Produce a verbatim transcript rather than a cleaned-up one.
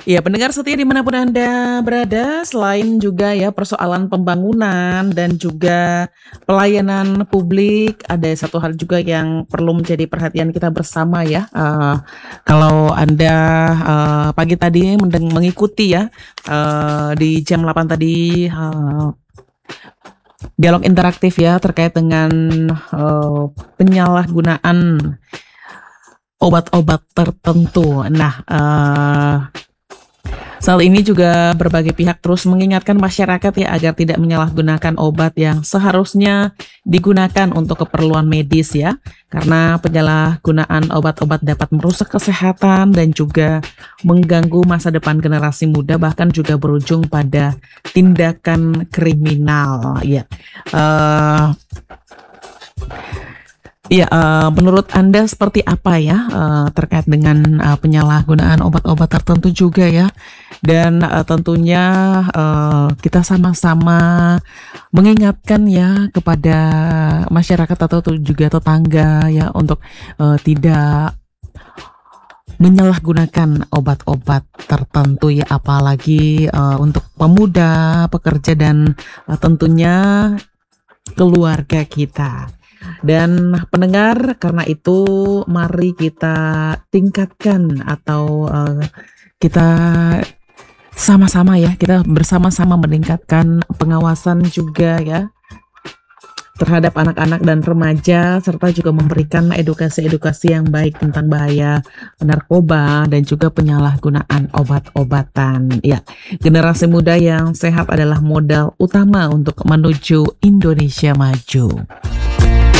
Ya, pendengar setia dimanapun Anda berada, selain juga ya persoalan pembangunan dan juga pelayanan publik, ada satu hal juga yang perlu menjadi perhatian kita bersama ya. Eee, kalau Anda, eee, pagi tadi mendeng mengikuti ya, eee, di jam delapan tadi, eee, dialog interaktif ya terkait dengan, eee, penyalahgunaan obat-obat tertentu. Nah, eee saat ini juga berbagai pihak terus mengingatkan masyarakat ya agar tidak menyalahgunakan obat yang seharusnya digunakan untuk keperluan medis ya. Karena penyalahgunaan obat-obat dapat merusak kesehatan dan juga mengganggu masa depan generasi muda bahkan juga berujung pada tindakan kriminal ya. Eee Iya, eee, menurut Anda seperti apa ya, eee, terkait dengan, eee, penyalahgunaan obat-obat tertentu juga ya, dan, eee, tentunya, eee, kita sama-sama mengingatkan ya kepada masyarakat atau tu juga tetangga ya untuk, eee, tidak menyalahgunakan obat-obat tertentu ya, apalagi, eee, untuk pemuda, pekerja, dan, eee, tentunya keluarga kita. Dan pendengar, karena itu mari kita tingkatkan atau, eee, kita sama-sama ya, kita bersama-sama meningkatkan pengawasan juga ya terhadap anak-anak dan remaja, serta juga memberikan edukasi-edukasi yang baik tentang bahaya narkoba dan juga penyalahgunaan obat-obatan. Ya, generasi muda yang sehat adalah modal utama untuk menuju Indonesia maju.